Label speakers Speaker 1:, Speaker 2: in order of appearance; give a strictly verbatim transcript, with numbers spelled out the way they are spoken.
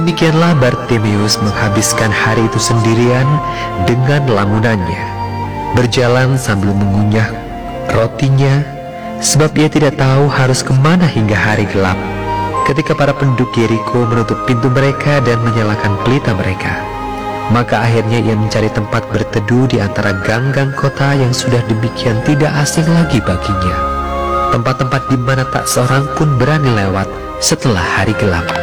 Speaker 1: Demikianlah Bartimeus menghabiskan hari itu sendirian dengan lamunannya, berjalan sambil mengunyah rotinya, sebab ia tidak tahu harus kemana hingga hari gelap, ketika para penduduk Yeriko menutup pintu mereka dan menyalakan pelita mereka. Maka akhirnya ia mencari tempat berteduh di antara gang-gang kota yang sudah demikian tidak asing lagi baginya, tempat-tempat di mana tak seorang pun berani lewat setelah hari gelap.